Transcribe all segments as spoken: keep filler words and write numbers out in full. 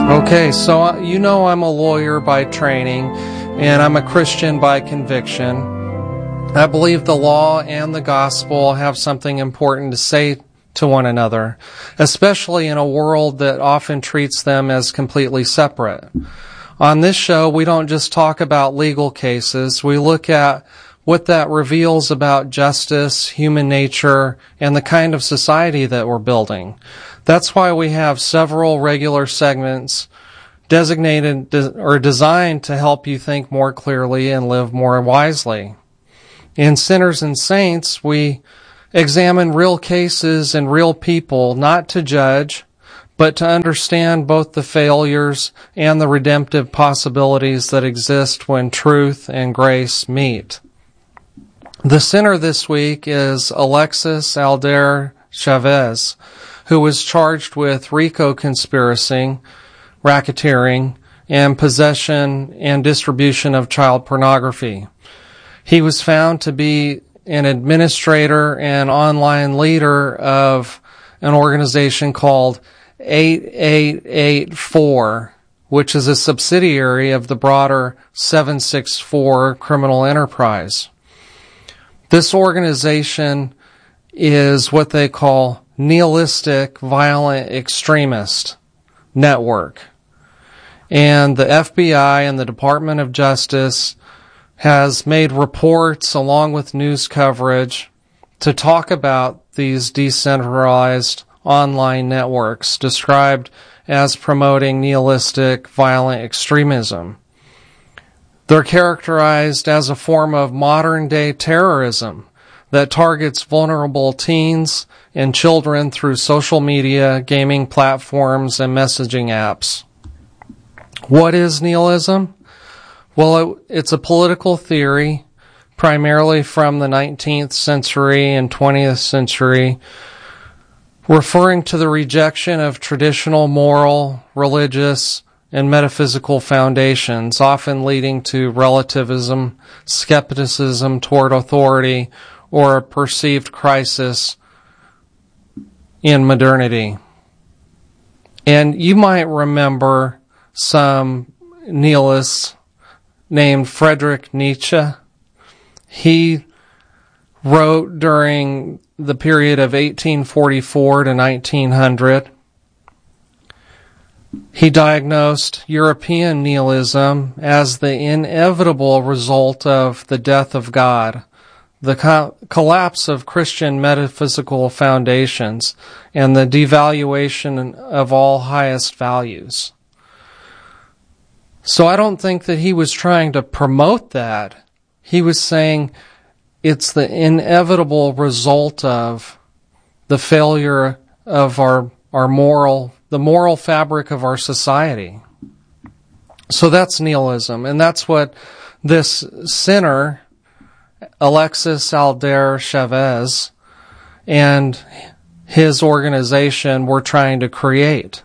Okay, so uh, you know I'm a lawyer by training, and I'm a Christian by conviction. I believe the law and the gospel have something important to say to one another, especially in a world that often treats them as completely separate. On this show, we don't just talk about legal cases. We look at what that reveals about justice, human nature, and the kind of society that we're building. That's why we have several regular segments designated or designed to help you think more clearly and live more wisely. In Sinners and Saints, we examine real cases and real people, not to judge, but to understand both the failures and the redemptive possibilities that exist when truth and grace meet. The sinner this week is Alexis Alder Chavez, who was charged with RICO conspiracy, racketeering, and possession and distribution of child pornography. He was found to be an administrator and online leader of an organization called eight eight eight four, which is a subsidiary of the broader seven six four criminal enterprise. This organization is what they call nihilistic violent extremist network. And the F B I and the Department of Justice has made reports along with news coverage to talk about these decentralized online networks described as promoting nihilistic violent extremism. They're characterized as a form of modern-day terrorism that targets vulnerable teens and children through social media, gaming platforms, and messaging apps. What is nihilism? Well, it, it's a political theory, primarily from the nineteenth century and twentieth century, referring to the rejection of traditional moral, religious, and metaphysical foundations, often leading to relativism, skepticism toward authority, or a perceived crisis in modernity. And you might remember some nihilists named Friedrich Nietzsche. He wrote during the period of eighteen forty-four to nineteen hundred. He diagnosed European nihilism as the inevitable result of the death of God, the co- collapse of Christian metaphysical foundations, and the devaluation of all highest values. So I don't think that he was trying to promote that. He was saying it's the inevitable result of the failure of our, our moral, the moral fabric of our society. So that's nihilism, and that's what this sinner, Alexis Alder Chavez, and his organization were trying to create.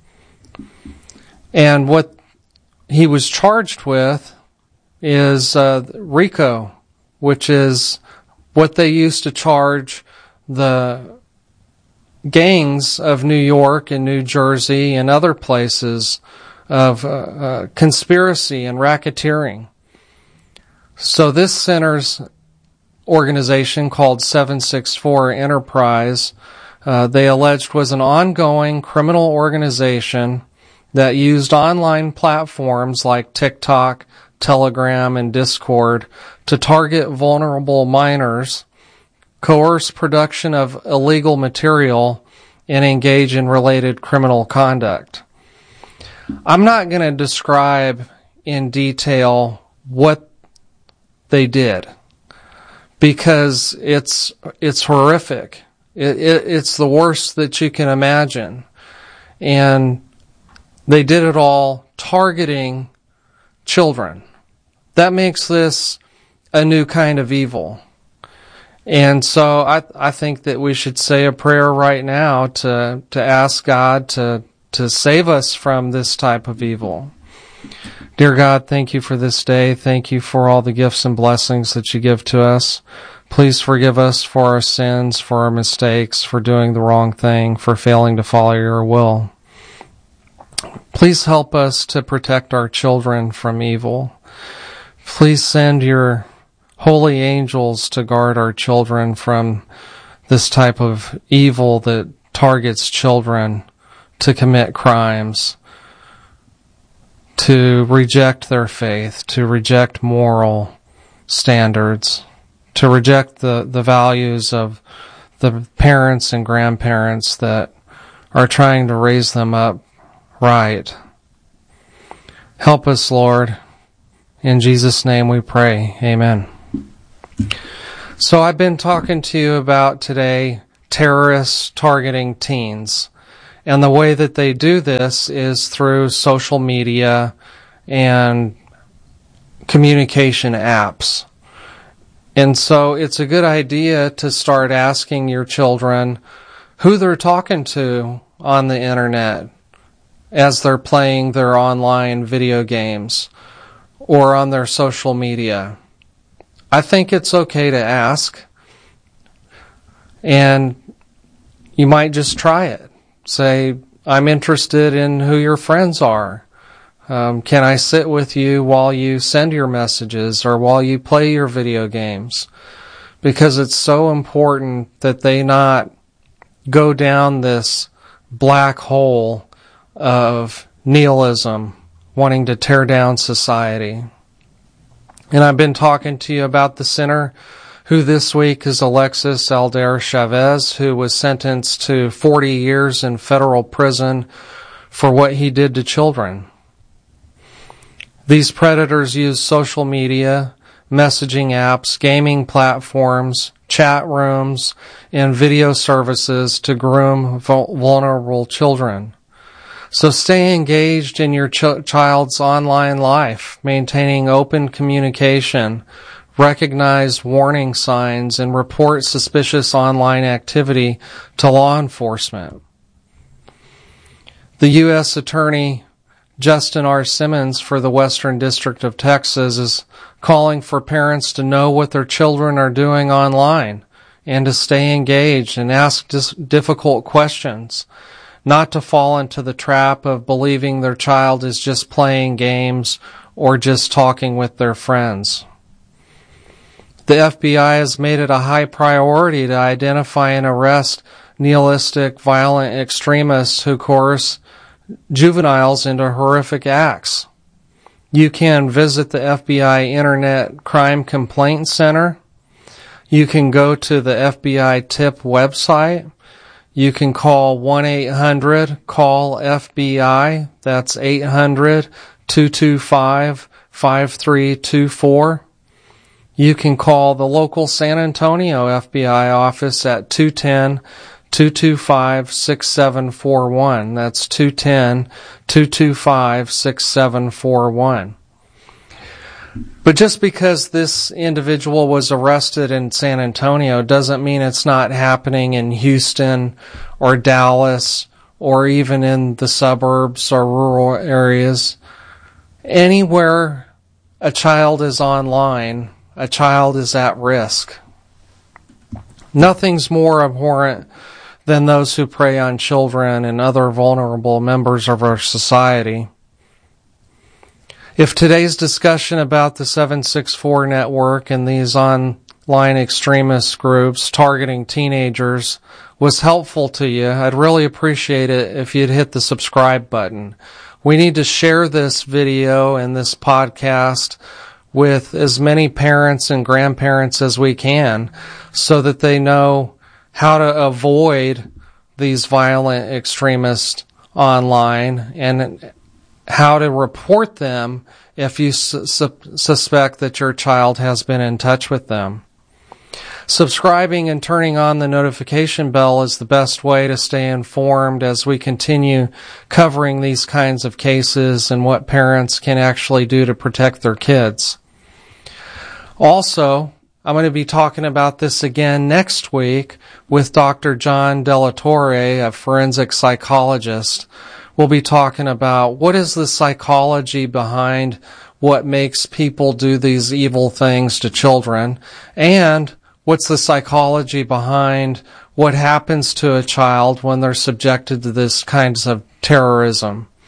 And what he was charged with is uh, RICO, which is what they used to charge the gangs of New York and New Jersey and other places of uh, uh, conspiracy and racketeering. So this center's organization called seven six four Enterprise, uh, they alleged was an ongoing criminal organization that used online platforms like TikTok, Telegram, and Discord to target vulnerable minors, coerce production of illegal material, and engage in related criminal conduct. I'm not going to describe in detail what they did because it's it's horrific. It, it, it's the worst that you can imagine. And they did it all targeting children. That makes this a new kind of evil. And so I I think that we should say a prayer right now to to ask God to to save us from this type of evil. Dear God, thank you for this day. Thank you for all the gifts and blessings that you give to us. Please forgive us for our sins, for our mistakes, for doing the wrong thing, for failing to follow your will. Please help us to protect our children from evil. Please send your holy angels to guard our children from this type of evil that targets children to commit crimes, to reject their faith, to reject moral standards, to reject the, the values of the parents and grandparents that are trying to raise them up right. Help us, Lord. In Jesus' name we pray. Amen. So I've been talking to you about today terrorists targeting teens. And the way that they do this is through social media and communication apps. And so it's a good idea to start asking your children who they're talking to on the internet as they're playing their online video games or on their social media. I think it's okay to ask, and you might just try it. Say, I'm interested in who your friends are. Um, can I sit with you while you send your messages or while you play your video games? Because it's so important that they not go down this black hole of nihilism, wanting to tear down society. And I've been talking to you about the sinner, who this week is Alexis Alder Chavez, who was sentenced to forty years in federal prison for what he did to children. These predators use social media, messaging apps, gaming platforms, chat rooms, and video services to groom vulnerable children. So stay engaged in your ch- child's online life, maintaining open communication, recognize warning signs, and report suspicious online activity to law enforcement. The U S Attorney Justin R. Simmons for the Western District of Texas is calling for parents to know what their children are doing online and to stay engaged and ask dis- difficult questions, not to fall into the trap of believing their child is just playing games or just talking with their friends. The F B I has made it a high priority to identify and arrest nihilistic, violent extremists who coerce juveniles into horrific acts. You can visit the F B I Internet Crime Complaint Center. You can go to the F B I TIP website. You can call one eight hundred call F B I. That's eight hundred two two five five three two four. You can call the local San Antonio F B I office at two one zero two two five six seven four one. That's two one zero two two five six seven four one. But just because this individual was arrested in San Antonio doesn't mean it's not happening in Houston or Dallas or even in the suburbs or rural areas. Anywhere a child is online, a child is at risk. Nothing's more abhorrent than those who prey on children and other vulnerable members of our society. If today's discussion about the seven six four network and these online extremist groups targeting teenagers was helpful to you, I'd really appreciate it if you'd hit the subscribe button. We need to share this video and this podcast with as many parents and grandparents as we can so that they know how to avoid these violent extremists online and how to report them if you su- suspect that your child has been in touch with them. Subscribing and turning on the notification bell is the best way to stay informed as we continue covering these kinds of cases and what parents can actually do to protect their kids. Also, I'm going to be talking about this again next week with Doctor John Delatorre, a forensic psychologist. We'll be talking about what is the psychology behind what makes people do these evil things to children, and what's the psychology behind what happens to a child when they're subjected to this kinds of terrorism.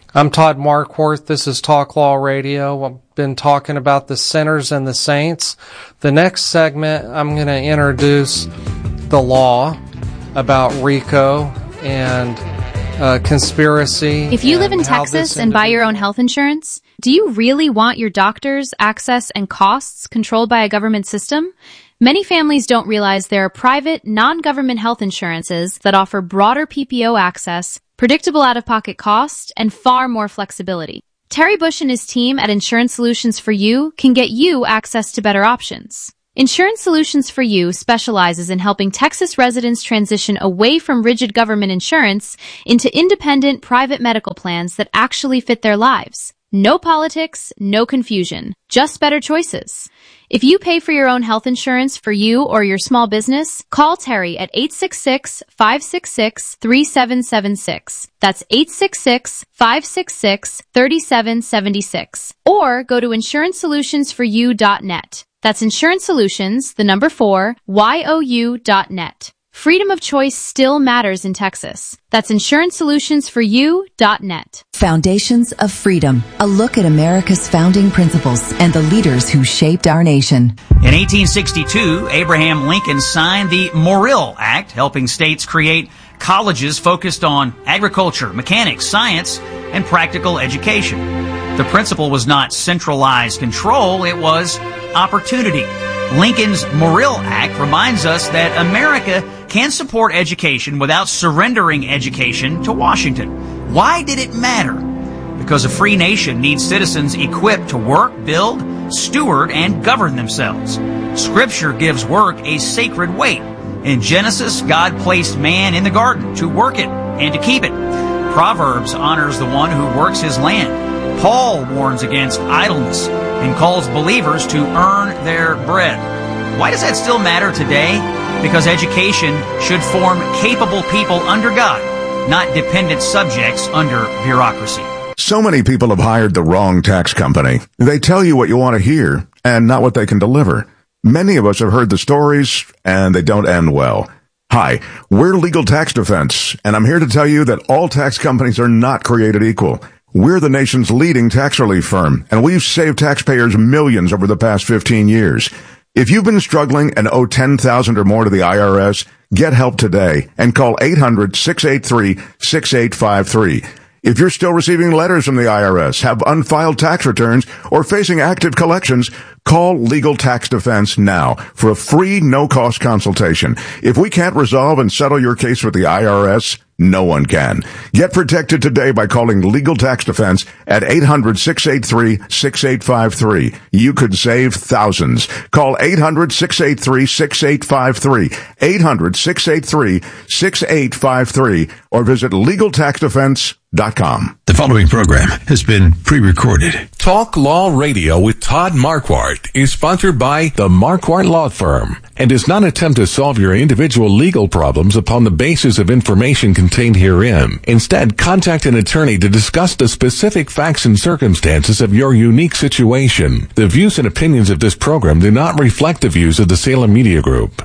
I'm Todd Marquardt. This is Talk Law Radio. I've been talking about the sinners and the saints. The next segment, I'm going to introduce the law about RICO and uh, conspiracy. If you live in Texas and buy your own health insurance, do you really want your doctors, access, and costs controlled by a government system? Many families don't realize there are private, non-government health insurances that offer broader P P O access, predictable out-of-pocket costs, and far more flexibility. Terry Bush and his team at Insurance Solutions for You can get you access to better options. Insurance Solutions for You specializes in helping Texas residents transition away from rigid government insurance into independent private medical plans that actually fit their lives. No politics, no confusion, just better choices. If you pay for your own health insurance for you or your small business, call Terry at eight six six, five six six, three seven seven six. That's eight six six, five six six, three seven seven six. Or go to insurance solutions for you dot net. That's Insurance Solutions, the number four, Y O U dot net. Freedom of choice still matters in Texas. That's insurance solutions for you dot net. Foundations of Freedom, a look at America's founding principles and the leaders who shaped our nation. In eighteen sixty-two, Abraham Lincoln signed the Morrill Act, helping states create colleges focused on agriculture, mechanics, science, and practical education. The principle was not centralized control, it was opportunity. Lincoln's Morrill Act reminds us that America can support education without surrendering education to Washington. Why did it matter? Because a free nation needs citizens equipped to work, build, steward, and govern themselves. Scripture gives work a sacred weight. In Genesis, God placed man in the garden to work it and to keep it. Proverbs honors the one who works his land. Paul warns against idleness and calls believers to earn their bread. Why does that still matter today? Because education should form capable people under God, not dependent subjects under bureaucracy. So many people have hired the wrong tax company. They tell you what you want to hear and not what they can deliver. Many of us have heard the stories, and they don't end well. Hi, we're Legal Tax Defense, and I'm here to tell you that all tax companies are not created equal. We're the nation's leading tax relief firm, and we've saved taxpayers millions over the past fifteen years. If you've been struggling and owe ten thousand dollars or more to the I R S, get help today and call eight hundred, six eight three, six eight five three. If you're still receiving letters from the I R S, have unfiled tax returns, or facing active collections, call Legal Tax Defense now for a free, no-cost consultation. If we can't resolve and settle your case with the I R S, no one can. Get protected today by calling Legal Tax Defense at eight hundred, six eight three, six eight five three. You could save thousands. Call eight hundred, six eight three, six eight five three, eight hundred, six eight three, six eight five three, or visit legal tax defense dot com. The following program has been pre-recorded. Talk Law Radio with Todd Marquardt is sponsored by the Marquardt Law Firm and does not attempt to solve your individual legal problems upon the basis of information contained herein. Instead, contact an attorney to discuss the specific facts and circumstances of your unique situation. The views and opinions of this program do not reflect the views of the Salem Media Group.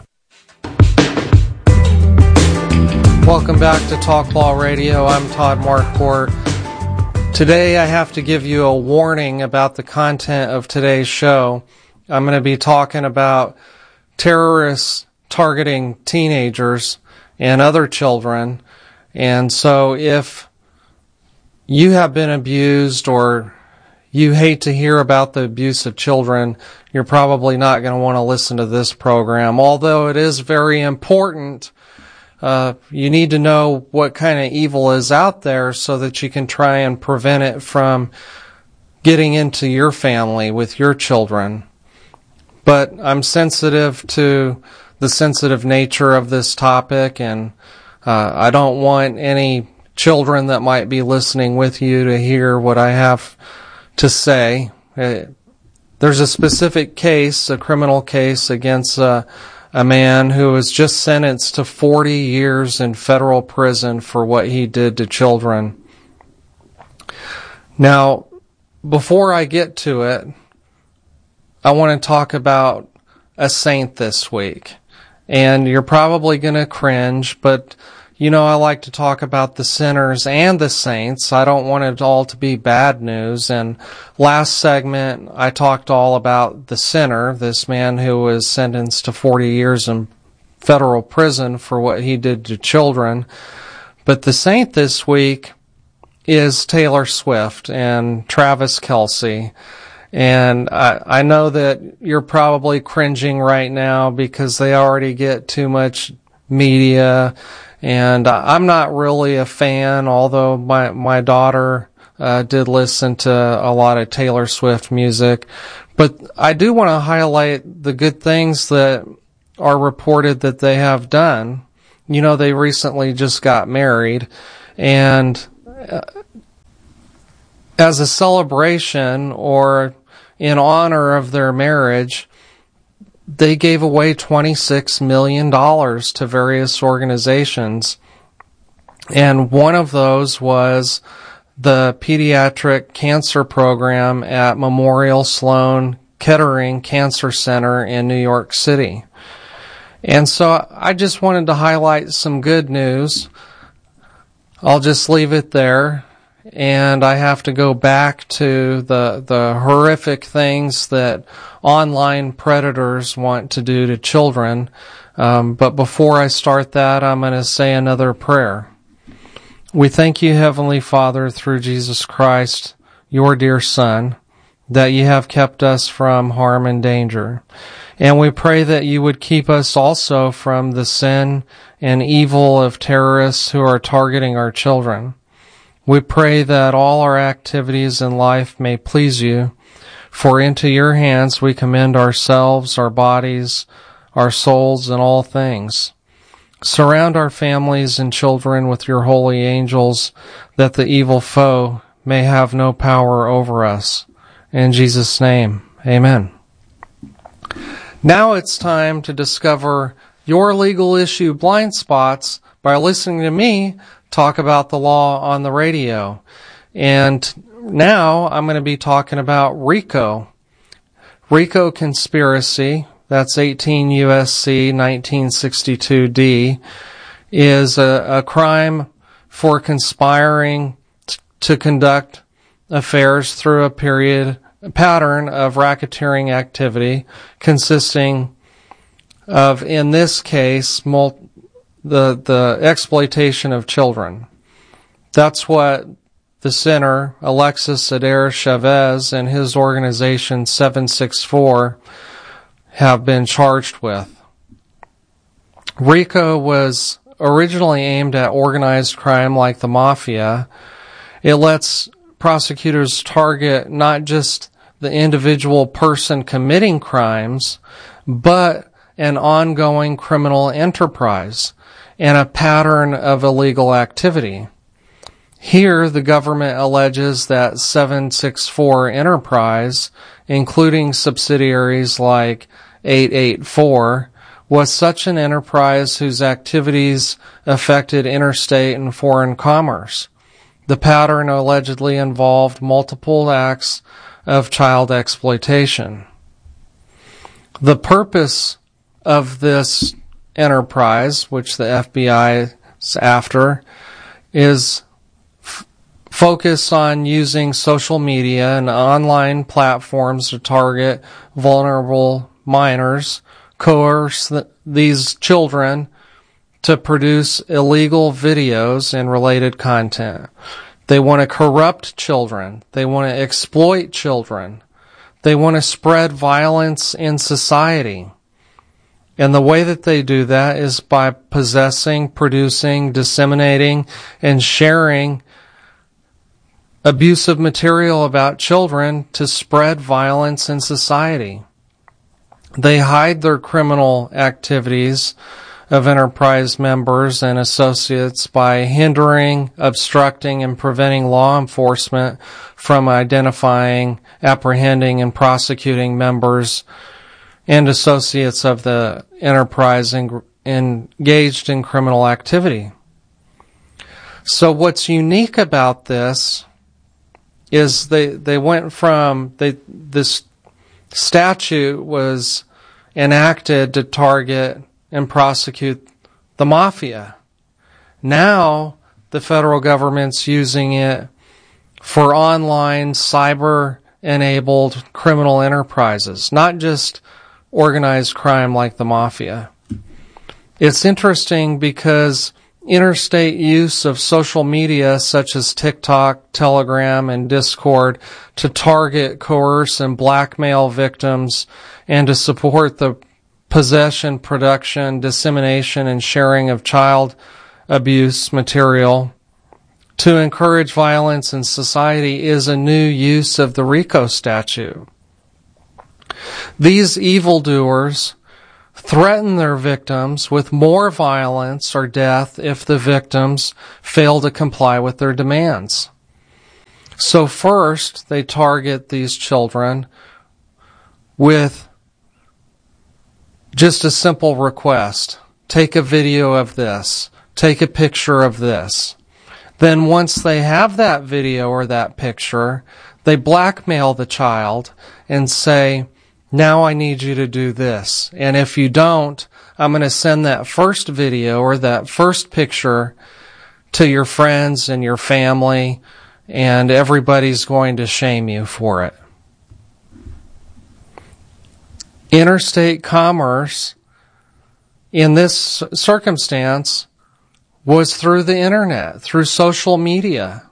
Welcome back to Talk Law Radio. I'm Todd Marquardt. Today I have to give you a warning about the content of today's show. I'm going to be talking about terrorists targeting teenagers and other children. And so if you have been abused or you hate to hear about the abuse of children, you're probably not going to want to listen to this program. Although it is very important, uh, you need to know what kind of evil is out there so that you can try and prevent it from getting into your family with your children. But I'm sensitive to the sensitive nature of this topic, and uh, I don't want any children that might be listening with you to hear what I have to say. Uh, there's a specific case, a criminal case against uh, a man who was just sentenced to forty years in federal prison for what he did to children. Now, before I get to it, I want to talk about a saint this week. And you're probably going to cringe, but you know, I like to talk about the sinners and the saints. I don't want it all to be bad news. And last segment, I talked all about the sinner, this man who was sentenced to forty years in federal prison for what he did to children. But the saint this week is Taylor Swift and Travis Kelce. And I, I know that you're probably cringing right now because they already get too much media. And I'm not really a fan, although my, my daughter uh, did listen to a lot of Taylor Swift music. But I do want to highlight the good things that are reported that they have done. You know, they recently just got married, and uh, as a celebration or in honor of their marriage, they gave away twenty-six million dollars to various organizations. And one of those was the Pediatric Cancer Program at Memorial Sloan Kettering Cancer Center in New York City. And so I just wanted to highlight some good news. I'll just leave it there. And I have to go back to the the horrific things that online predators want to do to children. Um, but before I start that, I'm going to say another prayer. We thank you, Heavenly Father, through Jesus Christ, your dear Son, that you have kept us from harm and danger. And we pray that you would keep us also from the sin and evil of terrorists who are targeting our children. We pray that all our activities in life may please you, for into your hands we commend ourselves, our bodies, our souls, and all things. Surround our families and children with your holy angels, that the evil foe may have no power over us. In Jesus' name, amen. Now it's time to discover your legal issue blind spots by listening to me talk about the law on the radio. And now I'm going to be talking about RICO. RICO conspiracy, that's eighteen U S C nineteen sixty-two D, is a, a crime for conspiring t- to conduct affairs through a period a pattern of racketeering activity consisting of, in this case, mul- the the exploitation of children. That's what the sinner, Alexis Adair Chavez, and his organization seven six four have been charged with. RICO was originally aimed at organized crime like the mafia. It lets prosecutors target not just the individual person committing crimes, but an ongoing criminal enterprise and a pattern of illegal activity. Here, the government alleges that seven six four Enterprise, including subsidiaries like eight eight four, was such an enterprise whose activities affected interstate and foreign commerce. The pattern allegedly involved multiple acts of child exploitation. The purpose of this enterprise, which the F B I is after, is f- focus on using social media and online platforms to target vulnerable minors, coerce th- these children to produce illegal videos and related content. They want to corrupt children. They want to exploit children. They want to spread violence in society. And the way that they do that is by possessing, producing, disseminating, and sharing abusive material about children to spread violence in society. They hide their criminal activities of enterprise members and associates by hindering, obstructing, and preventing law enforcement from identifying, apprehending, and prosecuting members and associates of the enterprise en- engaged in criminal activity. So what's unique about this is they they went from they this statute was enacted to target and prosecute the mafia. Now the federal government's using it for online cyber-enabled criminal enterprises, not just organized crime like the mafia. It's interesting because interstate use of social media such as TikTok, Telegram, and Discord to target, coerce, and blackmail victims and to support the possession, production, dissemination, and sharing of child abuse material to encourage violence in society is a new use of the RICO statute. These evildoers threaten their victims with more violence or death if the victims fail to comply with their demands. So first, they target these children with just a simple request. Take a video of this. Take a picture of this. Then once they have that video or that picture, they blackmail the child and say, now I need you to do this. And if you don't, I'm going to send that first video or that first picture to your friends and your family, and everybody's going to shame you for it. Interstate commerce in this circumstance was through the internet, through social media.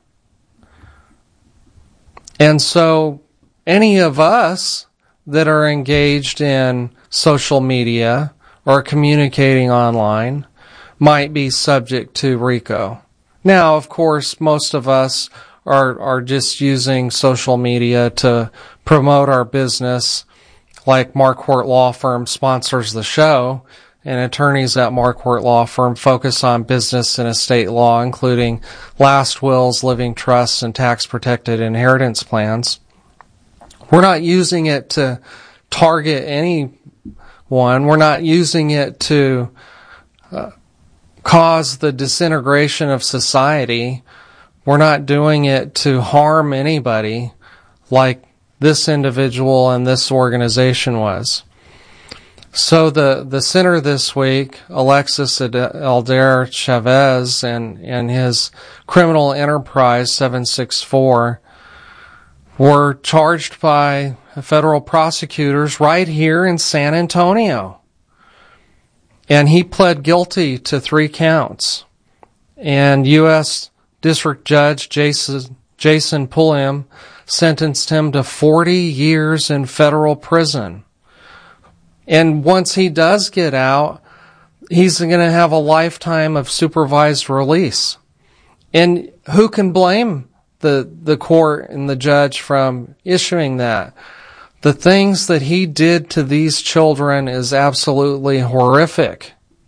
And so any of us that are engaged in social media or communicating online might be subject to RICO. Now, of course, most of us are are just using social media to promote our business, like Marquardt Law Firm sponsors the show, and attorneys at Marquardt Law Firm focus on business and estate law, including last wills, living trusts, and tax-protected inheritance plans. We're not using it to target anyone. We're not using it to uh, cause the disintegration of society. We're not doing it to harm anybody like this individual and this organization was. So the, the center this week, Alexis Alder Chavez and, and his criminal enterprise seven six four, were charged by federal prosecutors right here in San Antonio. And he pled guilty to three counts. And U S District Judge Jason, Jason Pulliam sentenced him to forty years in federal prison. And once he does get out, he's going to have a lifetime of supervised release. And who can blame the the court and the judge from issuing that? The things that he did to these children is absolutely horrific.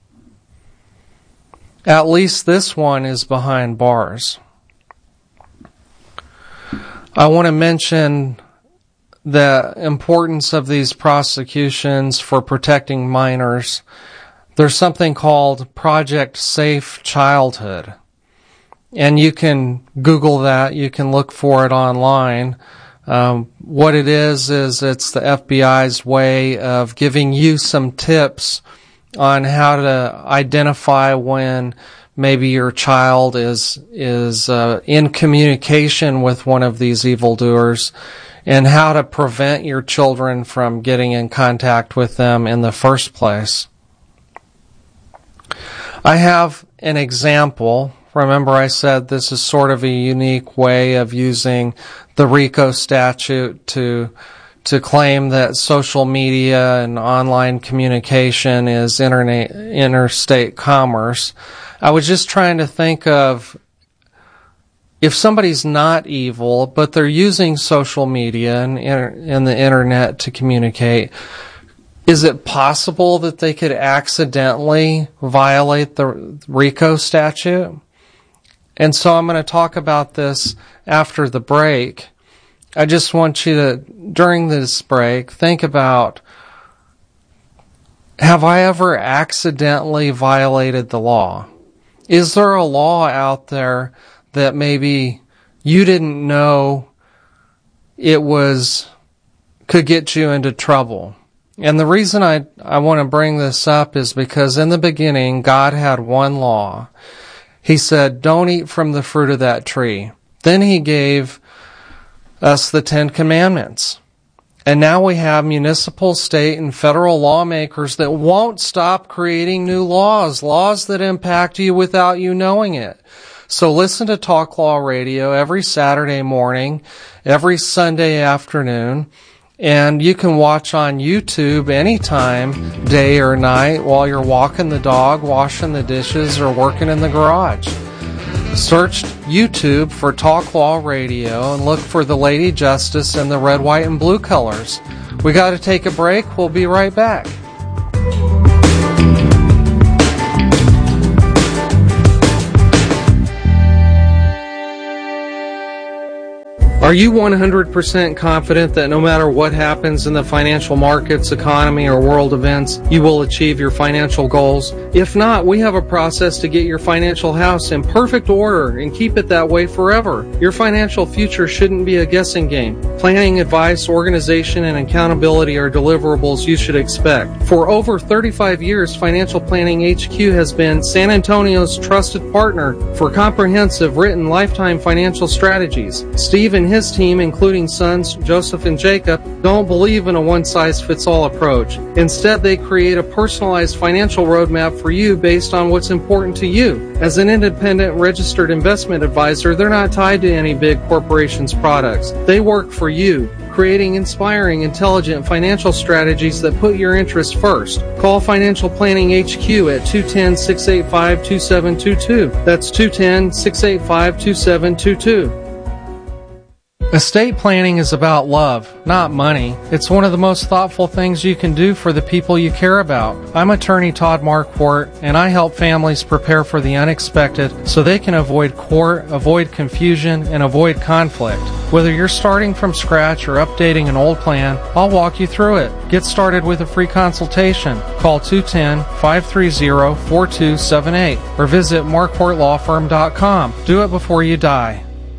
At least this one is behind bars. I want to mention the importance of these prosecutions for protecting minors. There's something called Project Safe Childhood. And you can Google that. You can look for it online. Um, what it is, is it's the F B I's way of giving you some tips on how to identify when maybe your child is is uh, in communication with one of these evildoers, and how to prevent your children from getting in contact with them in the first place. I have an example. Remember, I said this is sort of a unique way of using the RICO statute to to claim that social media and online communication is internet, interstate commerce. I was just trying to think of, if somebody's not evil, but they're using social media and, and the internet to communicate, is it possible that they could accidentally violate the RICO statute? And so I'm going to talk about this after the break. I just want you to, during this break, think about, have I ever accidentally violated the law? Is there a law out there that maybe you didn't know it was, could get you into trouble? And the reason I, I want to bring this up is because in the beginning, God had one law. He said, don't eat from the fruit of that tree. Then he gave us the Ten Commandments. And now we have municipal, state, and federal lawmakers that won't stop creating new laws, laws that impact you without you knowing it. So listen to Talk Law Radio every Saturday morning, every Sunday afternoon, and you can watch on YouTube anytime, day or night, while you're walking the dog, washing the dishes, or working in the garage. Search YouTube for Talk Law Radio and look for the Lady Justice in the red, white, and blue colors. We got to take a break. We'll be right back. Are you one hundred percent confident that no matter what happens in the financial markets, economy, or world events, you will achieve your financial goals? If not, we have a process to get your financial house in perfect order and keep it that way forever. Your financial future shouldn't be a guessing game. Planning, advice, organization, and accountability are deliverables you should expect. For over thirty-five years, Financial Planning H Q has been San Antonio's trusted partner for comprehensive written lifetime financial strategies. Steve and his team, including sons Joseph and Jacob, don't believe in a one-size-fits-all approach. Instead, they create a personalized financial roadmap for you based on what's important to you. As an independent registered investment advisor, they're not tied to any big corporation's products. They work for you, creating inspiring, intelligent financial strategies that put your interests first. Call Financial Planning H Q at two one zero, six eight five, two seven two two. That's two one zero, six eight five, two seven two two. Estate planning is about love, not money. It's one of the most thoughtful things you can do for the people you care about. I'm attorney Todd Marquardt, and I help families prepare for the unexpected so they can avoid court, avoid confusion, and avoid conflict. Whether you're starting from scratch or updating an old plan, I'll walk you through it. Get started with a free consultation. Call two one zero, five three zero, four two seven eight or visit marquardt law firm dot com. Do it before you die.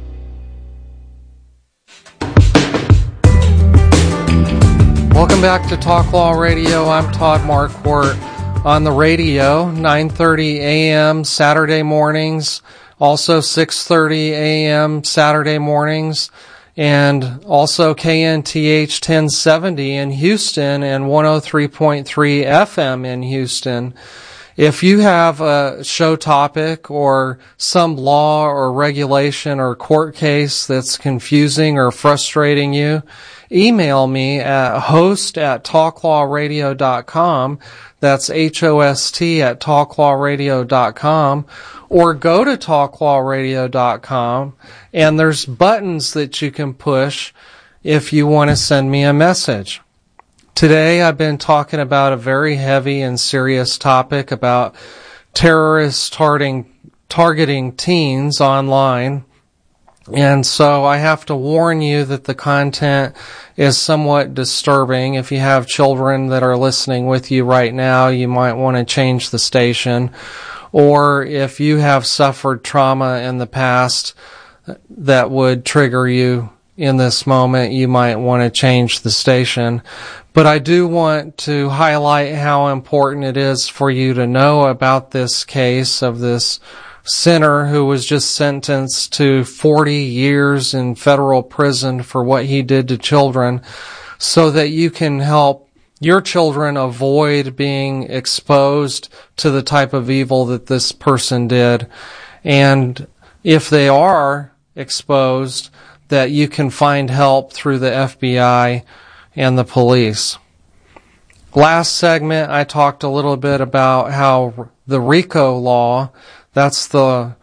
Welcome back to Talk Law Radio. I'm Todd Marquardt on the radio, nine thirty a.m. Saturday mornings, also six thirty a.m. Saturday mornings, and also K N T H ten seventy in Houston and one oh three point three F M in Houston. If you have a show topic or some law or regulation or court case that's confusing or frustrating you, email me at host at talk law radio dot com. That's H O S T at talk law radio dot com. Or go to talk law radio dot com, and there's buttons that you can push if you want to send me a message. Today I've been talking about a very heavy and serious topic about terrorists targeting, targeting teens online. And so I have to warn you that the content is somewhat disturbing. If you have children that are listening with you right now, you might want to change the station. Or if you have suffered trauma in the past that would trigger you in this moment, you might want to change the station. But I do want to highlight how important it is for you to know about this case of this sinner who was just sentenced to forty years in federal prison for what he did to children, so that you can help your children avoid being exposed to the type of evil that this person did. And if they are exposed, that you can find help through the F B I and the police. Last segment, I talked a little bit about how the RICO law, that's the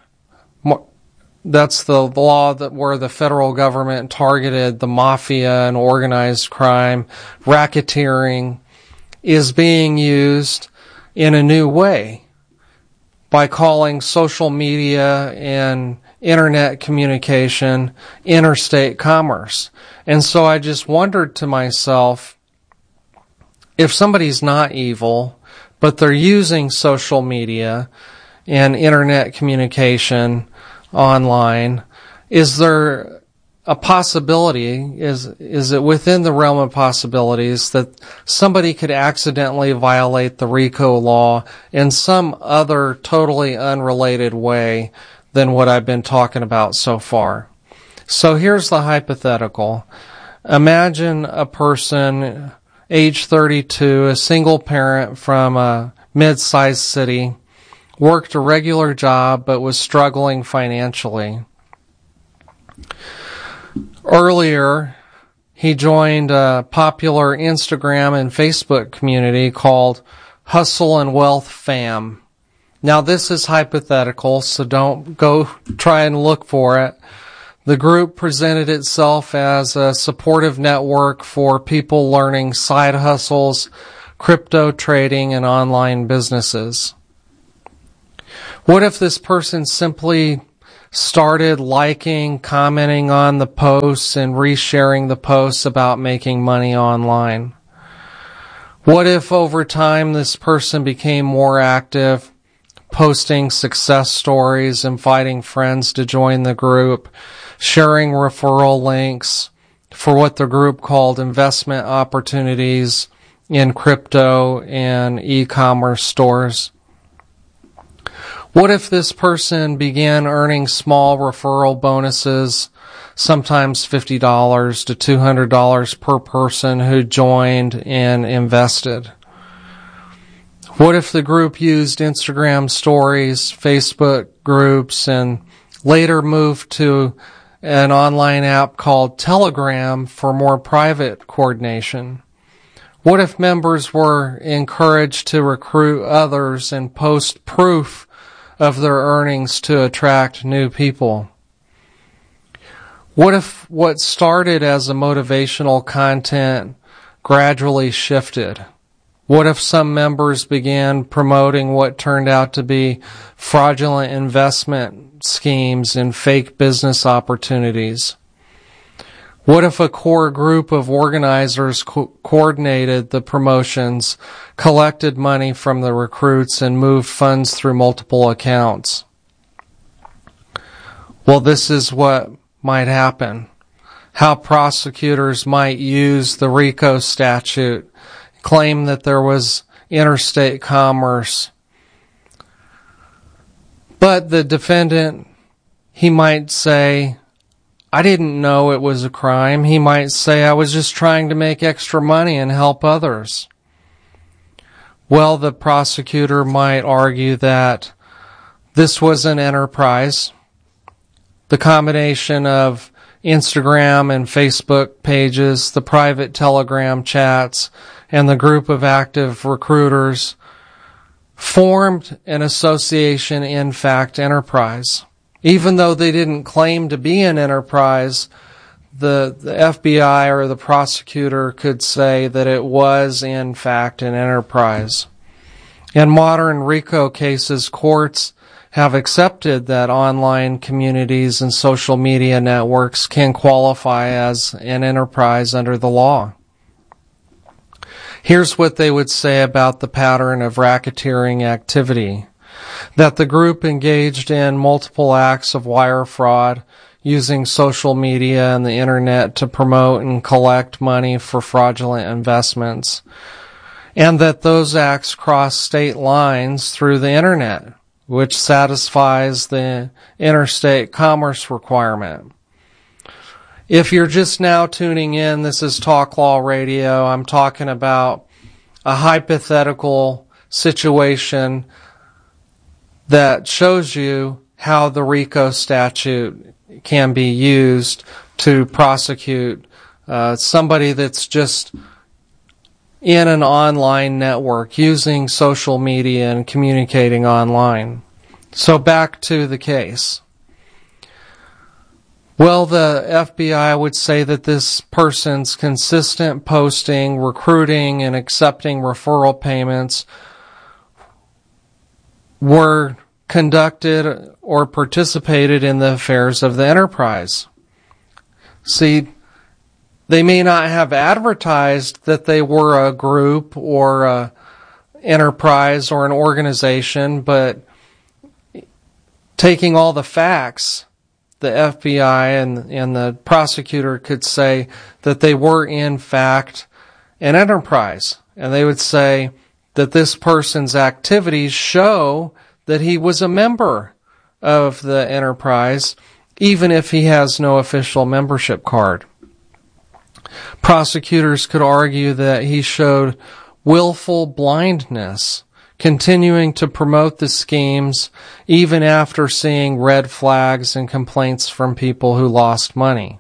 that's the law that where the federal government targeted the mafia and organized crime, racketeering, is being used in a new way by calling social media and internet communication interstate commerce. And so I just wondered to myself, if somebody's not evil, but they're using social media and internet communication online, is there a possibility, is is it within the realm of possibilities that somebody could accidentally violate the RICO law in some other totally unrelated way than what I've been talking about so far? So here's the hypothetical. Imagine a person, age thirty-two, a single parent from a mid-sized city, worked a regular job but was struggling financially. Earlier, he joined a popular Instagram and Facebook community called Hustle and Wealth Fam. Now, this is hypothetical, so don't go try and look for it. The group presented itself as a supportive network for people learning side hustles, crypto trading, and online businesses. What if this person simply started liking, commenting on the posts, and resharing the posts about making money online? What if over time this person became more active, posting success stories, inviting friends to join the group, sharing referral links for what the group called investment opportunities in crypto and e-commerce stores? What if this person began earning small referral bonuses, sometimes fifty dollars to two hundred dollars per person who joined and invested? What if the group used Instagram stories, Facebook groups, and later moved to an online app called Telegram for more private coordination? What if members were encouraged to recruit others and post proof of their earnings to attract new people? What if what started as a motivational content gradually shifted? What if some members began promoting what turned out to be fraudulent investment schemes and fake business opportunities? What if a core group of organizers co- coordinated the promotions, collected money from the recruits, and moved funds through multiple accounts? Well, this is what might happen. How prosecutors might use the RICO statute, claim that there was interstate commerce. But the defendant, he might say, I didn't know it was a crime. He might say, I was just trying to make extra money and help others. Well, the prosecutor might argue that this was an enterprise. The combination of Instagram and Facebook pages, the private Telegram chats, and the group of active recruiters formed an association, in fact, enterprise. Even though they didn't claim to be an enterprise, the, the F B I or the prosecutor could say that it was, in fact, an enterprise. In modern RICO cases, courts have accepted that online communities and social media networks can qualify as an enterprise under the law. Here's what they would say about the pattern of racketeering activity: that the group engaged in multiple acts of wire fraud using social media and the internet to promote and collect money for fraudulent investments, and that those acts cross state lines through the internet, which satisfies the interstate commerce requirement. If you're just now tuning in, this is Talk Law Radio. I'm talking about a hypothetical situation that shows you how the RICO statute can be used to prosecute uh, somebody that's just in an online network using social media and communicating online. So back to the case. Well, the F B I would say that this person's consistent posting, recruiting, and accepting referral payments were conducted or participated in the affairs of the enterprise. See, they may not have advertised that they were a group or a enterprise or an organization, but taking all the facts the F B I and, and the prosecutor could say that they were in fact an enterprise. And they would say that this person's activities show that he was a member of the enterprise, even if he has no official membership card. Prosecutors could argue that he showed willful blindness, continuing to promote the schemes even after seeing red flags and complaints from people who lost money.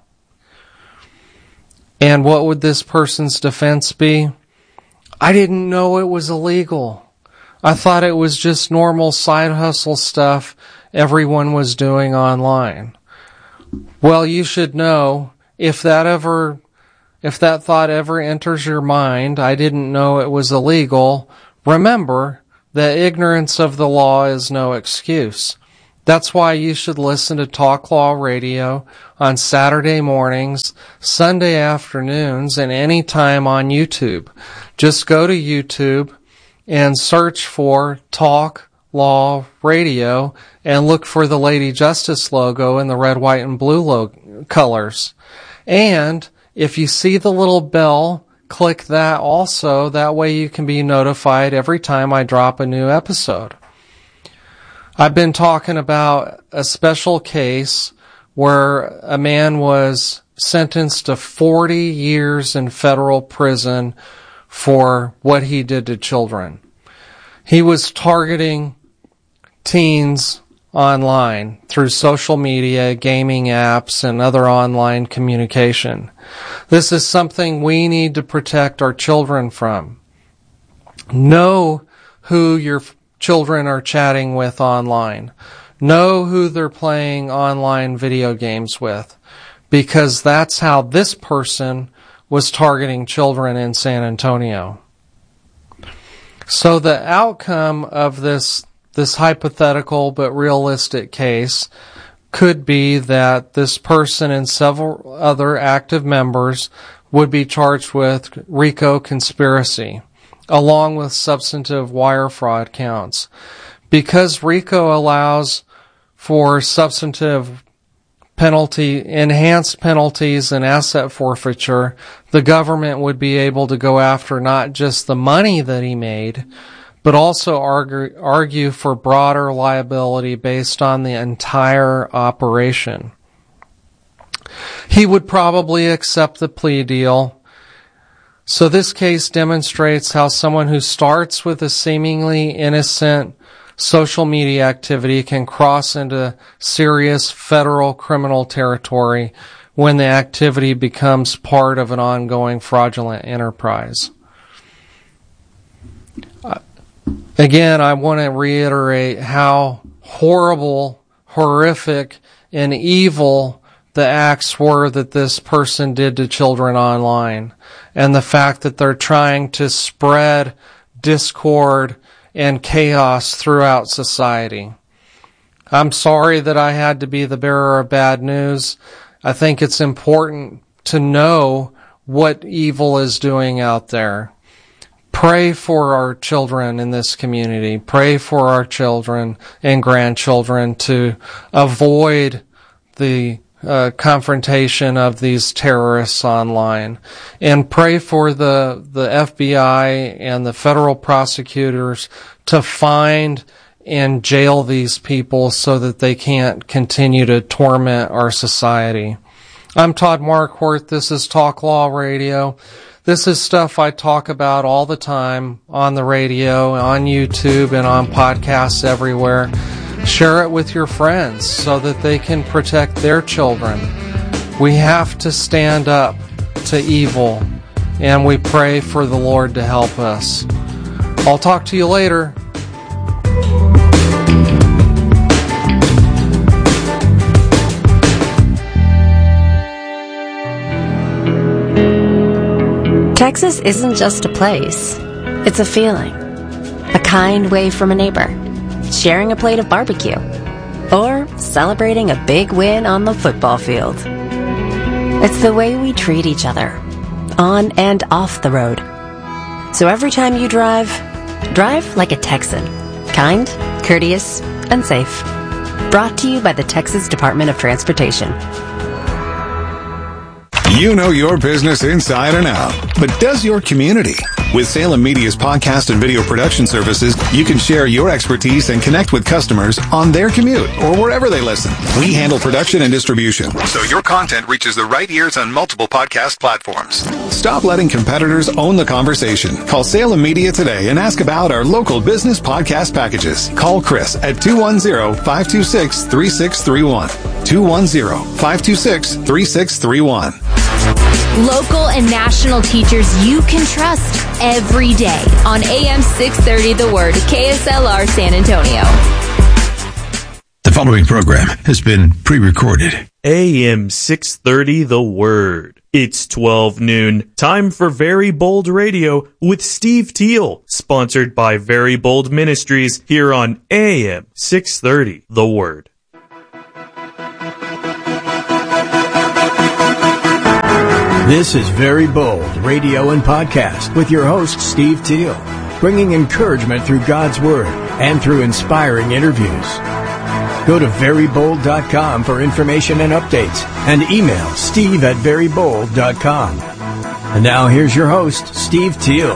And what would this person's defense be? I didn't know it was illegal. I thought it was just normal side hustle stuff everyone was doing online. Well, you should know, if that ever, if that thought ever enters your mind, I didn't know it was illegal, remember that ignorance of the law is no excuse. That's why you should listen to Talk Law Radio on Saturday mornings, Sunday afternoons, and any time on YouTube. Just go to YouTube and search for Talk Law Radio and look for the Lady Justice logo in the red, white, and blue lo- colors. And if you see the little bell, click that also. That way you can be notified every time I drop a new episode. I've been talking about a special case where a man was sentenced to forty years in federal prison for what he did to children. He was targeting teens online through social media, gaming apps, and other online communication. This is something we need to protect our children from. Know who your children are chatting with online. Know who they're playing online video games with, because that's how this person was targeting children in San Antonio. So the outcome of this this hypothetical but realistic case could be that this person and several other active members would be charged with RICO conspiracy, along with substantive wire fraud counts. Because RICO allows for substantive penalty, enhanced penalties and asset forfeiture, the government would be able to go after not just the money that he made, but also argue, argue for broader liability based on the entire operation. He would probably accept the plea deal. So this case demonstrates how someone who starts with a seemingly innocent social media activity can cross into serious federal criminal territory when the activity becomes part of an ongoing fraudulent enterprise. Uh, Again, I want to reiterate how horrible, horrific, and evil the acts were that this person did to children online, and the fact that they're trying to spread discord and chaos throughout society. I'm sorry that I had to be the bearer of bad news. I think it's important to know what evil is doing out there. Pray for our children in this community. Pray for our children and grandchildren to avoid the uh, confrontation of these terrorists online. And pray for the, the F B I and the federal prosecutors to find and jail these people so that they can't continue to torment our society. I'm Todd Marquardt. This is Talk Law Radio. This is stuff I talk about all the time on the radio, on YouTube, and on podcasts everywhere. Share it with your friends so that they can protect their children. We have to stand up to evil, and we pray for the Lord to help us. I'll talk to you later. Texas isn't just a place. It's a feeling. A kind wave from a neighbor. Sharing a plate of barbecue. Or celebrating a big win on the football field. It's the way we treat each other. On and off the road. So every time you drive, drive like a Texan. Kind, courteous, and safe. Brought to you by the Texas Department of Transportation. You know your business inside and out, but does your community? With Salem Media's podcast and video production services, you can share your expertise and connect with customers on their commute or wherever they listen. We handle production and distribution, so your content reaches the right ears on multiple podcast platforms. Stop letting competitors own the conversation. Call Salem Media today and ask about our local business podcast packages. Call Chris at two one zero, five two six, three six three one. two one zero, five two six, three six three one. Local and national teachers you can trust every day on A M six thirty The Word, K S L R San Antonio. The following program has been pre-recorded. A M six thirty The Word. It's twelve noon. Time for Very Bold Radio with Steve Teal, sponsored by Very Bold Ministries here on A M six thirty The Word. This is Very Bold Radio and Podcast with your host, Steve Teal, bringing encouragement through God's Word and through inspiring interviews. Go to very bold dot com for information and updates, and email steve at very bold dot com. And now here's your host, Steve Teal.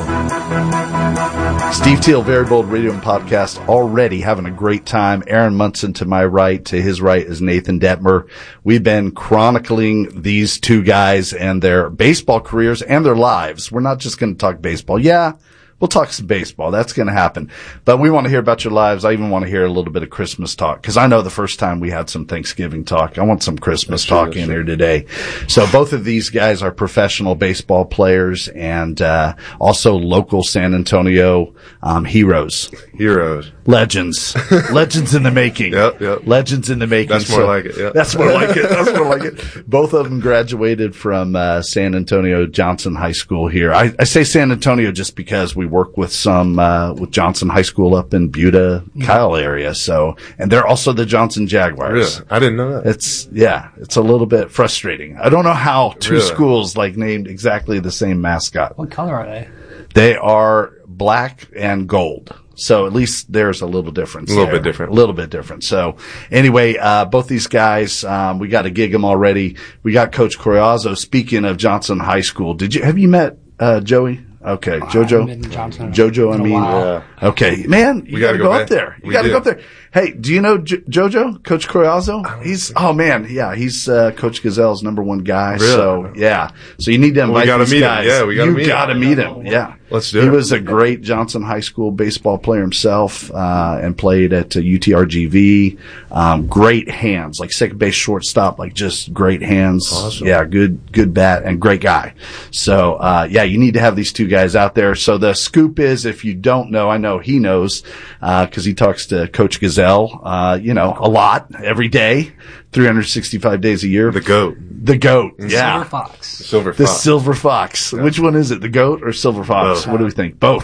Steve Teal, Very Bold Radio and Podcast, already having a great time. Aaron Munson to my right, to his right is Nathan Detmer. We've been chronicling these two guys and their baseball careers and their lives. We're not just going to talk baseball. Yeah, we'll talk some baseball. That's going to happen. But we want to hear about your lives. I even want to hear a little bit of Christmas talk, because I know the first time we had some Thanksgiving talk. I want some Christmas that's talk true, in true. here today. So both of these guys are professional baseball players and uh also local San Antonio um heroes. Heroes. Legends. Legends in the making. Yep, yep. Legends in the making. That's more so, like it, yeah. That's more like it. That's more like it. Both of them graduated from uh San Antonio Johnson High School here. I, I say San Antonio just because we work with some uh with Johnson High School up in Buda, Kyle area. So, and they're also the Johnson Jaguars. Really? I didn't know that. It's, yeah, it's a little bit frustrating. I don't know how two really? schools like named exactly the same mascot. What color are they? They are black and gold. So at least there's a little difference. A little there. bit different. A little bit different. So anyway, uh, both these guys, um, we got to gig them already. We got Coach Collazo. Speaking of Johnson High School, did you, have you met, uh, Joey? Okay. Jojo? Jojo, I mean. Yeah. Okay. Man, you got to go, go up there. You got to go up there. Hey, do you know J- Jojo, Coach Collazo? He's, oh man, yeah, he's, uh, Coach Gazelle's number one guy. Really? So, yeah. So you need to invite well, we these meet guys. Him. Yeah, we gotta you meet gotta him. meet him. Yeah. Let's do he it. He was a great Johnson High School baseball player himself, uh, and played at uh, U T R G V. Um, great hands, like second base, shortstop, like just great hands. Awesome. Yeah, good, good bat and great guy. So, uh, yeah, you need to have these two guys out there. So the scoop is, if you don't know, I know he knows, uh, cause he talks to Coach Gazelle, uh, you know, a lot every day, three hundred sixty-five days a year. The GOAT. The GOAT. The yeah. Silver Fox. Silver The Fox. Silver Fox. Yeah. Which one is it? The GOAT or Silver Fox? Both. What do we think? Both.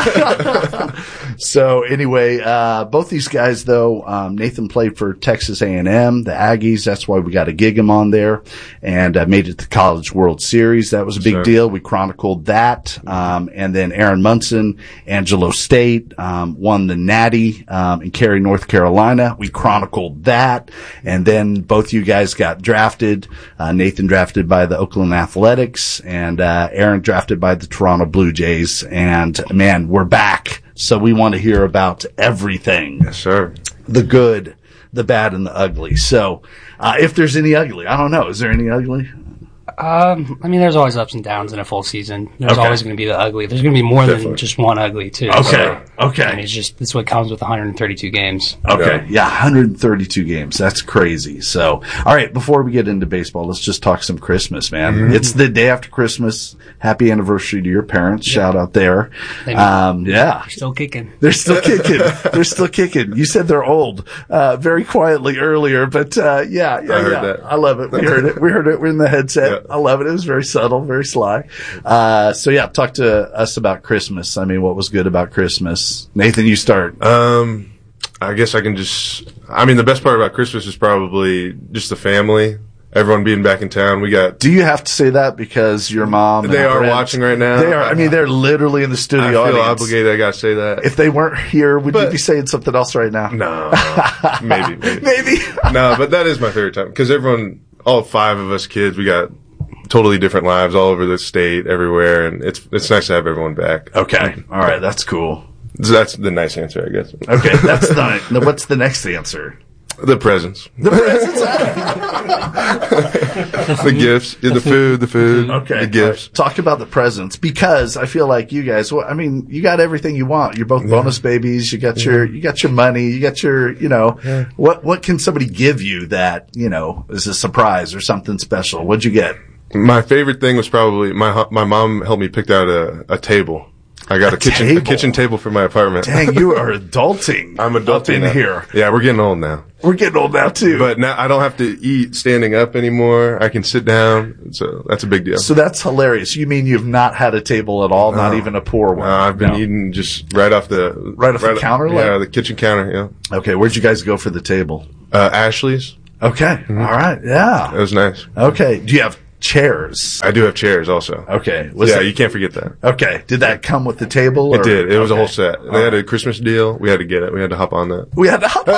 So anyway, uh, both these guys though, um, Nathan played for Texas A and M, the Aggies. That's why we got to gig him on there, and uh, made it to College World Series. That was a big Sure. deal. We chronicled that. Um, and then Aaron Munson, Angelo State, um, won the Natty, um, in Cary, North Carolina. We chronicled that. And then both you guys got drafted. Uh, Nathan drafted by the Oakland Athletics, and, uh, Aaron drafted by the Toronto Blue Jays. And man, we're back. So we want to hear about everything. Yes, sir. The good, the bad, and the ugly. So, uh, if there's any ugly, I don't know. Is there any ugly? Um, I mean, there's always ups and downs in a full season. There's Okay. always going to be the ugly. There's going to be more Definitely. than just one ugly, too. Okay. So, Okay. I mean, it's just, it's what comes with one hundred thirty-two games. Okay. Yeah, one hundred thirty-two games. That's crazy. So, all right, before we get into baseball, let's just talk some Christmas, man. Mm-hmm. It's the day after Christmas. Happy anniversary to your parents. Yeah. Shout out there. They- Um, yeah. Still kicking. They're still kicking. They're still kicking. You said they're old, uh, very quietly earlier, but, uh, yeah, yeah, I heard yeah. that. I love it. We heard it. We heard it. We're in the headset. Yeah. I love it. It was very subtle, very sly. Uh, so yeah, talk to us about Christmas. I mean, what was good about Christmas? Nathan, you start. Um, I guess I can just, I mean, the best part about Christmas is probably just the family, everyone being back in town. We got. Do you have to say that because your mom? They and are Brent, watching right now. They are. I mean, they're literally in the studio. I feel audience. obligated. I gotta say that. If they weren't here, would But- you be saying something else right now? No, maybe, maybe, maybe. No, but that is my favorite time because everyone, all five of us kids, we got totally different lives all over the state, everywhere, and it's it's nice to have everyone back. Okay, all right, that's cool. So that's the nice answer, I guess. Okay, that's the. Now what's the next answer? The presents. The presents. The gifts. Yeah, the food, the food. Okay. The gifts. Right. Talk about the presents because I feel like you guys, well, I mean, you got everything you want. You're both bonus babies. You got Yeah. your, you got your money. You got your, you know, Yeah. what, what can somebody give you that, you know, is a surprise or something special? What'd you get? My favorite thing was probably my hu- my mom helped me pick out a, a table. I got a, A kitchen table? a kitchen table for my apartment. Dang, you are adulting. I'm adulting up in now. here. Yeah, we're getting old now. We're getting old now too. But now I don't have to eat standing up anymore. I can sit down. So that's a big deal. So that's hilarious. You mean you've not had a table at all? Not No. even a poor one? No, I've been No. eating just right off the Right off the counter, Yeah, like? the kitchen counter. Yeah. Okay, where'd you guys go for the table? Uh, Ashley's. Okay, all right, yeah. It was nice. Okay, do you have chairs? I do have chairs also. Okay, was yeah, it- you can't forget that. Okay, did that come with the table? It or- did. It was a Okay. whole set. They had a Christmas deal. We had to get it. We had to hop on that. We had to hop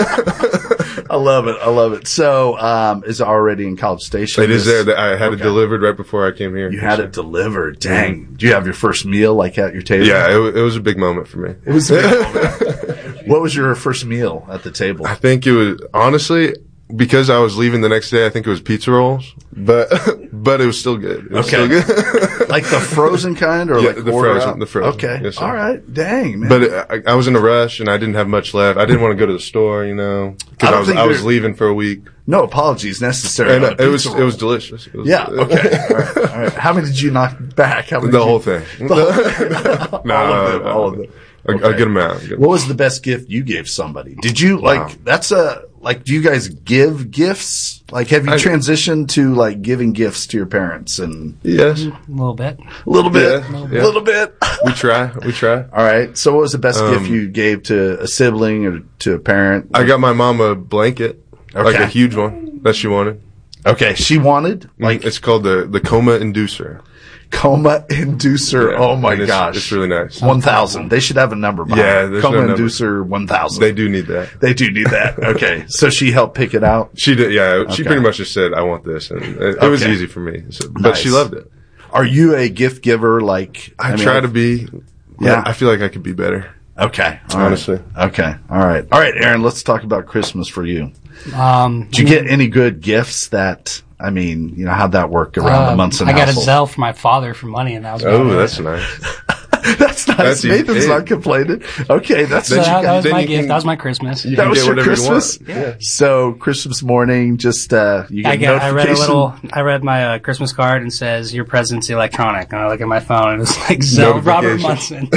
on. I love it. I love it. So, um, is it already in College Station? It is This- there. I had it Okay. delivered right before I came here. You had it delivered. Dang. Do you have your first meal like at your table? Yeah, it, wa- it was a big moment for me. It was a big moment. What was your first meal at the table? I think it was honestly because I was leaving the next day. I think it was pizza rolls, but but it was still good. It was Okay. still good. Like the frozen kind or Yeah, like the order frozen- out? the frozen. Okay. Yes, sir. All right. Dang, man. But it, I, I was in a rush and I didn't have much left. I didn't want to go to the store, you know, I because don't I, was think I was there- leaving for a week. No apologies necessary. And uh, on a it was pizza it was roll. delicious. It was, Yeah. Okay. All right. All right. How many did you knock back? How many The did you- whole thing. The whole- No, all of no, them. no, All of no. them. A, a good amount. Good What was the best gift you gave somebody? Did you Wow. like? That's a like. Do you guys give gifts? Like, have you I- transitioned to like giving gifts to your parents and Yes. A little bit. a little bit, Yeah, a yeah. little bit? We try. We try. All right. So, what was the best Um, gift you gave to a sibling or to a parent? I got my mom a blanket, like Okay. a huge one that she wanted. Okay, she wanted Like it's called the the coma inducer. coma inducer. Yeah, Oh my and it's- gosh, it's really nice. One thousand. They should have a number. Behind Yeah, it. there's coma no number. inducer one thousand. They do need that. They do need that. Okay, so she helped pick it out. She did. Yeah, she Okay. pretty much just said, "I want this," and it, it was Okay. easy for me. So, but she Nice. loved it. Are you a gift giver? Like I, mean, try like- to be. Yeah. I feel like I could be better. Okay, all right. Honestly. Okay, all right, all right, Aaron. Let's talk about Christmas for you. Um, Did you get any good gifts? That I mean, you know, how'd that work around the um, Munson I got household? a Zelle for my father for money, and that was about Oh, it. that's nice. That's nice. That's easy. Nathan's Hey. not complaining. Okay, that's So Then that, you that was then my you gift. can- that was my Christmas. You that can was get your whatever Christmas. you want. Yeah. So Christmas morning, just uh, you get I, a get, I read a notification. little. I read my uh, Christmas card and says your present's electronic. And I look at my phone and it's like Zelle Robert Munson.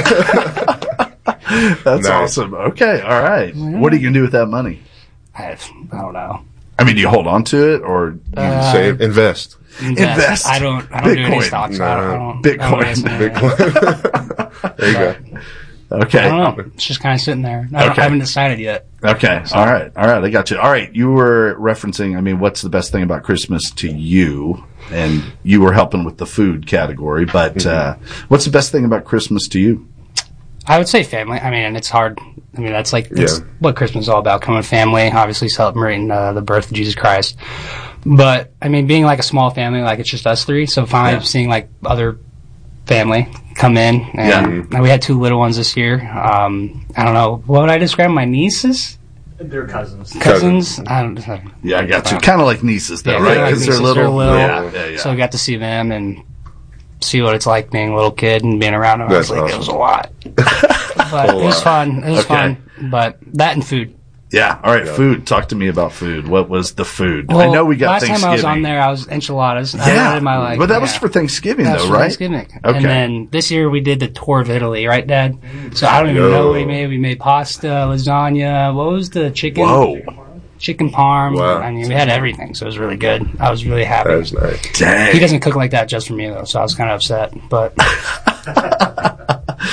That's Nice. awesome. Okay, all right. What are you gonna do with that money? I, I don't know. I mean, do you hold on to it or you Uh, Save, invest. Invest. Invest. I don't. I don't do any Bitcoin. stocks. I don't, I don't, Bitcoin. I don't invest in anything. Bitcoin. There you go. okay? I don't know. It's just kind of sitting there. I, don't, Okay. I haven't decided yet. Okay. All right. All right. I got you. All right. You were referencing, I mean, what's the best thing about Christmas to you? And you were helping with the food category, but, Mm-hmm. uh, what's the best thing about Christmas to you? I would say family. I mean, and it's hard. I mean, that's like that's Yeah. what Christmas is all about. Coming with family, obviously celebrating uh, the birth of Jesus Christ. But I mean, being like a small family, like it's just us three. So finally Yeah. seeing like other family come in, and we had two little ones this year. Um, I don't know what would I describe my nieces. They're cousins. Cousins. I don't. Yeah, I got you. Kind of like nieces, though, Yeah, right? kinda like Because they're nieces, little. little. Yeah, yeah, yeah. So we got to see them and see what it's like being a little kid and being around them. I was That's like, it was a awesome. lot. But it was fun. It was Okay. fun. But that and food. Yeah. All right. Food. Talk to me about food. What was the food? I Well, know we got last Thanksgiving. time I was on there, I was enchiladas. I Yeah. did my, like, but that was yeah. for Thanksgiving, That though, was for right? Thanksgiving. Okay. And then this year we did the tour of Italy, right, Dad? So I don't even Yo. know what we made. We made pasta, lasagna. What was the chicken? Whoa. Chicken parm. Wow. I mean, we had everything, so it was really good. I was really happy. That was nice. Dang. He doesn't cook like that just for me, though, so I was kind of upset. But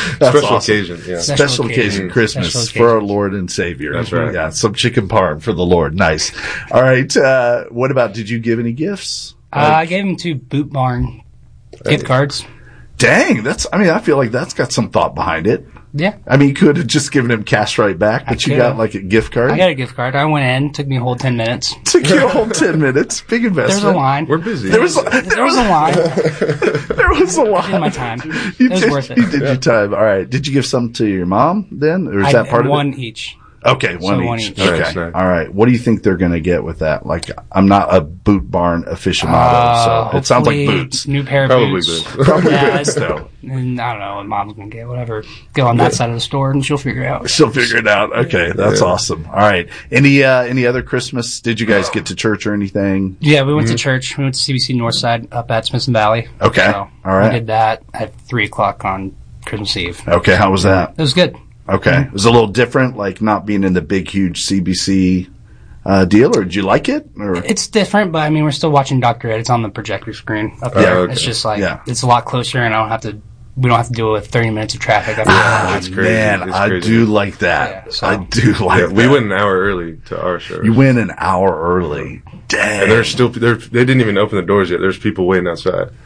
Special awesome. occasion, yeah. Special, Special occasion, occasion. Christmas Special for our occasion. Lord and Savior. That's right. Yeah, some chicken parm for the Lord. Nice. All right. Uh, what about, did you give any gifts? Uh, I gave him two Boot Barn gift cards. Dang, that's, I mean, I feel like that's got some thought behind it. Yeah. I mean, you could have just given him cash right back, but I you got could've. like a gift card. I got a gift card. I went in, took me a whole ten minutes. Took you a whole ten minutes. Big investment. There's a line. We're busy. There was a, there, There was a line. there was a line. I did my time. You It was did, worth it. You did your time. All right. Did you give some to your mom then, or is I, that part of one it? each. Okay, one, So one each. each. Okay, Nice, nice. all right. What do you think they're going to get with that? Like, I'm not a Boot Barn aficionado, Uh, so it sounds like hopefully boots. New pair of Probably boots. boots. Probably Yeah, boots, though. And I don't know what mom's gonna get. Whatever. Go on that side of the store and she'll figure it out. She'll figure it out. Okay, that's Yeah. awesome. All right. Any uh, any other Christmas? Did you guys get to church or anything? Yeah, we went to church. We went to C B C Northside up at Smithson Valley. Okay. So All right. We did that at three o'clock on Christmas Eve. Okay, how was that? It was good. Okay, it was a little different, like not being in the big, huge C B C uh, deal, or did you like it? Or It's different, but I mean, we're still watching Doctor Ed. It's on the projector screen up Yeah, there. okay. It's just like Yeah. it's a lot closer, and I don't have to. We don't have to deal with thirty minutes of traffic. After Ah, It's crazy. man, It's I crazy. do like that. Yeah, so- I do like Yeah, that. we went an hour early to our show. You went an hour early. Dang. And there's still, there, they didn't even open the doors yet. There's people waiting outside.